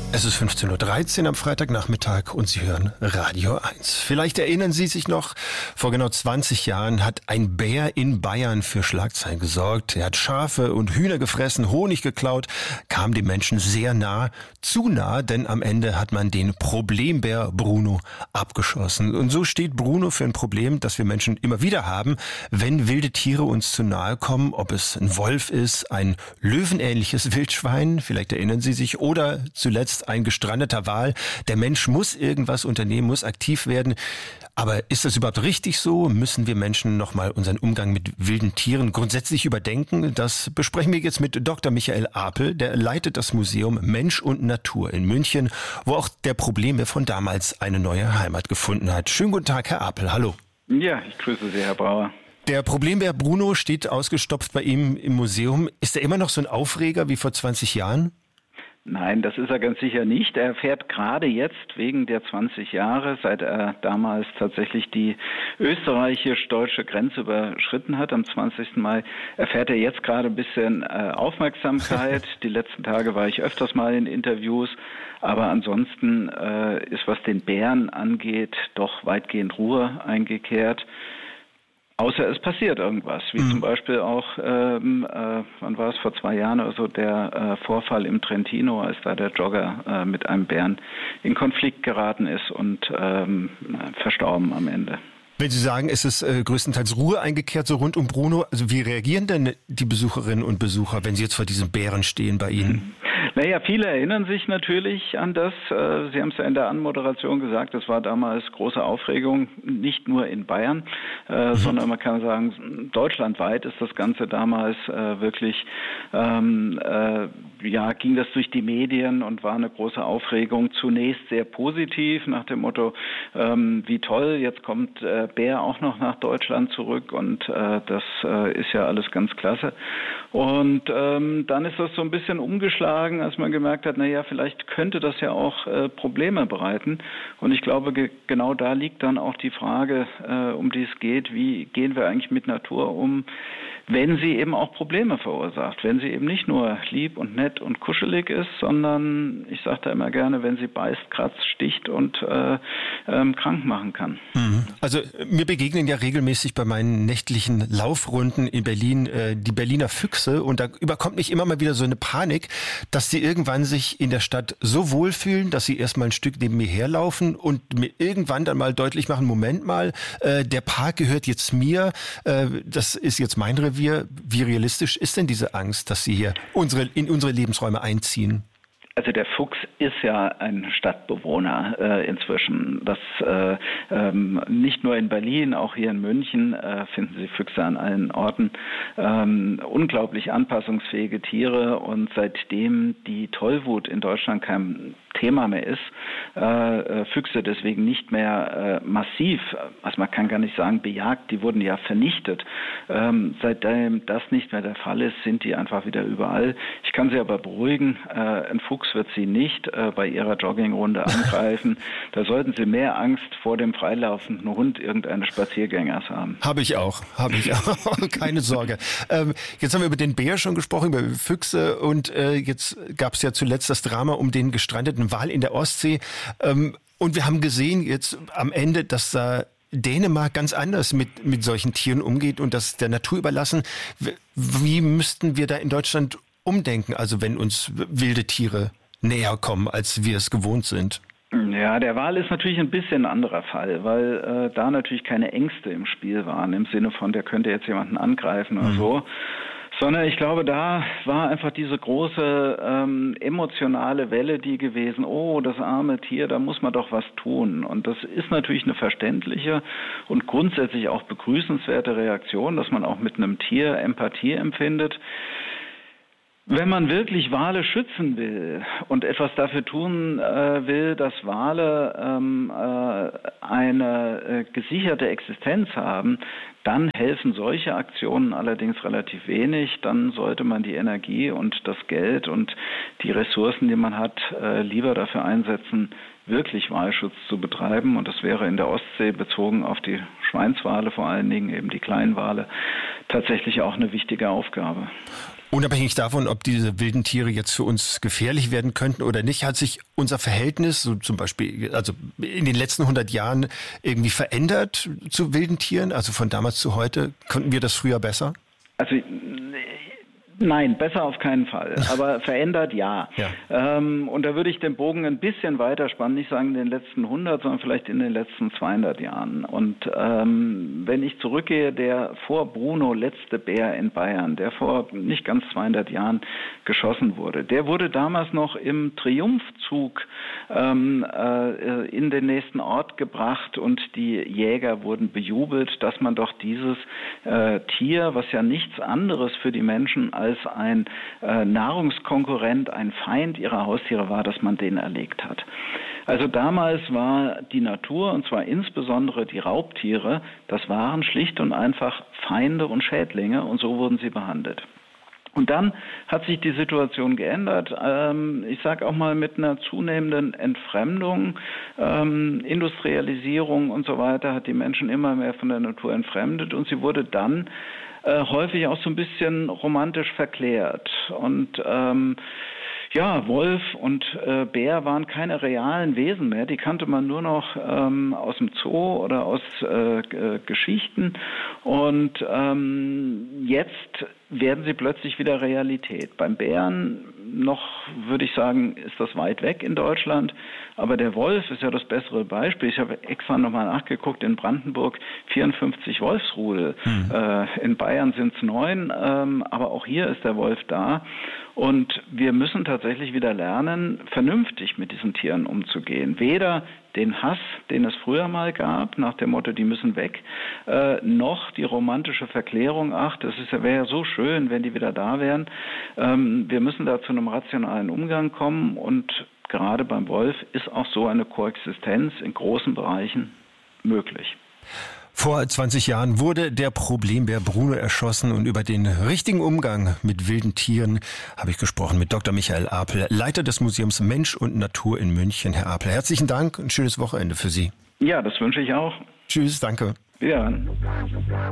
Es ist 15.13 Uhr am Freitagnachmittag und Sie hören Radio 1. Vielleicht erinnern Sie sich noch, vor genau 20 Jahren hat ein Bär in Bayern für Schlagzeilen gesorgt. Er hat Schafe und Hühner gefressen, Honig geklaut, kam dem Menschen sehr nah, zu nah, denn am Ende hat man den Problembär Bruno abgeschossen. Und so steht Bruno für ein Problem, das wir Menschen immer wieder haben, wenn wilde Tiere uns zu nahe kommen, ob es ein Wolf ist, ein löwenähnliches Wildschwein, vielleicht erinnern Sie sich, oder zuletzt ein gestrandeter Wal. Der Mensch muss irgendwas unternehmen, muss aktiv werden. Aber ist das überhaupt richtig so? Müssen wir Menschen nochmal unseren Umgang mit wilden Tieren grundsätzlich überdenken? Das besprechen wir jetzt mit Dr. Michael Apel. Der leitet das Museum Mensch und Natur in München, wo auch der Problembär von damals eine neue Heimat gefunden hat. Schönen guten Tag, Herr Apel. Hallo. Ja, ich grüße Sie, Herr Brauer. Der Problembär Bruno steht ausgestopft bei ihm im Museum. Ist er immer noch so ein Aufreger wie vor 20 Jahren? Nein, das ist er ganz sicher nicht. Er fährt gerade jetzt wegen der 20 Jahre, seit er damals tatsächlich die österreichisch-deutsche Grenze überschritten hat, am 20. Mai, erfährt er jetzt gerade ein bisschen Aufmerksamkeit. Die letzten Tage war ich öfters mal in Interviews, aber ansonsten ist, was den Bären angeht, doch weitgehend Ruhe eingekehrt. Außer es passiert irgendwas, wie zum Beispiel auch, wann war es, vor 2 Jahren oder so, der Vorfall im Trentino, als da der Jogger mit einem Bären in Konflikt geraten ist und verstorben am Ende. Wenn Sie sagen, es ist größtenteils Ruhe eingekehrt, so rund um Bruno, also wie reagieren denn die Besucherinnen und Besucher, wenn sie jetzt vor diesem Bären stehen bei Ihnen? Naja, viele erinnern sich natürlich an das. Sie haben es ja in der Anmoderation gesagt, es war damals große Aufregung, nicht nur in Bayern, sondern man kann sagen, deutschlandweit ist das Ganze damals wirklich, ging das durch die Medien und war eine große Aufregung. Zunächst sehr positiv, nach dem Motto, wie toll, jetzt kommt Bär auch noch nach Deutschland zurück und das ist ja alles ganz klasse. Und dann ist das so ein bisschen umgeschlagen, als man gemerkt hat, vielleicht könnte das ja auch Probleme bereiten. Und ich glaube, genau da liegt dann auch die Frage, um die es geht, wie gehen wir eigentlich mit Natur um, wenn sie eben auch Probleme verursacht, wenn sie eben nicht nur lieb und nett und kuschelig ist, sondern, ich sage da immer gerne, wenn sie beißt, kratzt, sticht und krank machen kann. Also mir begegnen ja regelmäßig bei meinen nächtlichen Laufrunden in Berlin die Berliner Füchse und da überkommt mich immer mal wieder so eine Panik, dass sie irgendwann sich in der Stadt so wohlfühlen, dass sie erstmal ein Stück neben mir herlaufen und mir irgendwann dann mal deutlich machen, Moment mal, der Park gehört jetzt mir, das ist jetzt mein Revier. Wie realistisch ist denn diese Angst, dass sie hier in unsere Lebensräume einziehen? Also der Fuchs ist ja ein Stadtbewohner inzwischen. Das nicht nur in Berlin, auch hier in München finden Sie Füchse an allen Orten. Unglaublich anpassungsfähige Tiere und seitdem die Tollwut in Deutschland kein Thema mehr ist, Füchse deswegen nicht mehr massiv, also man kann gar nicht sagen bejagt, die wurden ja vernichtet. Seitdem das nicht mehr der Fall ist, sind die einfach wieder überall. Ich kann Sie aber beruhigen, ein Fuchs wird Sie nicht bei Ihrer Joggingrunde angreifen. Da sollten Sie mehr Angst vor dem freilaufenden Hund irgendeines Spaziergängers haben. Habe ich auch. Keine Sorge. Jetzt haben wir über den Bär schon gesprochen, über Füchse und jetzt gab es ja zuletzt das Drama um den gestrandeten Wal in der Ostsee. Und wir haben gesehen jetzt am Ende, dass da Dänemark ganz anders mit solchen Tieren umgeht und das der Natur überlassen. Wie müssten wir da in Deutschland umdenken, also wenn uns wilde Tiere näher kommen, als wir es gewohnt sind? Ja, der Wal ist natürlich ein bisschen ein anderer Fall, weil da natürlich keine Ängste im Spiel waren, im Sinne von, der könnte jetzt jemanden angreifen oder so. Sondern ich glaube, da war einfach diese große emotionale Welle die gewesen, oh, das arme Tier, da muss man doch was tun. Und das ist natürlich eine verständliche und grundsätzlich auch begrüßenswerte Reaktion, dass man auch mit einem Tier Empathie empfindet. Wenn man wirklich Wale schützen will und etwas dafür tun will, dass Wale eine gesicherte Existenz haben, dann helfen solche Aktionen allerdings relativ wenig. Dann sollte man die Energie und das Geld und die Ressourcen, die man hat, lieber dafür einsetzen, wirklich Walschutz zu betreiben. Und das wäre in der Ostsee bezogen auf die Schweinswale, vor allen Dingen eben die kleinen Wale, tatsächlich auch eine wichtige Aufgabe. Unabhängig davon, ob diese wilden Tiere jetzt für uns gefährlich werden könnten oder nicht, hat sich unser Verhältnis, so zum Beispiel, also in den letzten 100 Jahren irgendwie verändert zu wilden Tieren? Also von damals zu heute, konnten wir das früher besser? Also nein, besser auf keinen Fall, aber verändert ja. Und da würde ich den Bogen ein bisschen weiter spannen, nicht sagen in den letzten 100, sondern vielleicht in den letzten 200 Jahren. Und wenn ich zurückgehe, der vor Bruno letzte Bär in Bayern, der vor nicht ganz 200 Jahren geschossen wurde, der wurde damals noch im Triumphzug in den nächsten Ort gebracht und die Jäger wurden bejubelt, dass man doch dieses Tier, was ja nichts anderes für die Menschen als ein Nahrungskonkurrent, ein Feind ihrer Haustiere war, dass man den erlegt hat. Also damals war die Natur, und zwar insbesondere die Raubtiere, das waren schlicht und einfach Feinde und Schädlinge, und so wurden sie behandelt. Und dann hat sich die Situation geändert. Ich sage auch mal mit einer zunehmenden Entfremdung, Industrialisierung und so weiter, hat die Menschen immer mehr von der Natur entfremdet, und sie wurde dann häufig auch so ein bisschen romantisch verklärt. Und Wolf und Bär waren keine realen Wesen mehr. Die kannte man nur noch aus dem Zoo oder aus Geschichten. Und jetzt werden sie plötzlich wieder Realität. Beim Bären noch, würde ich sagen, ist das weit weg in Deutschland. Aber der Wolf ist ja das bessere Beispiel. Ich habe extra nochmal nachgeguckt, in Brandenburg 54 Wolfsrudel. In Bayern sind es 9, aber auch hier ist der Wolf da. Und wir müssen tatsächlich wieder lernen, vernünftig mit diesen Tieren umzugehen. Weder den Hass, den es früher mal gab, nach dem Motto, die müssen weg, noch die romantische Verklärung, wäre ja so schön, wenn die wieder da wären. Wir müssen da zu einem rationalen Umgang kommen, und gerade beim Wolf ist auch so eine Koexistenz in großen Bereichen möglich. Vor 20 Jahren wurde der Problembär Bruno erschossen, und über den richtigen Umgang mit wilden Tieren habe ich gesprochen mit Dr. Michael Apel, Leiter des Museums Mensch und Natur in München. Herr Apel, herzlichen Dank und ein schönes Wochenende für Sie. Ja, das wünsche ich auch. Tschüss, danke. Ja.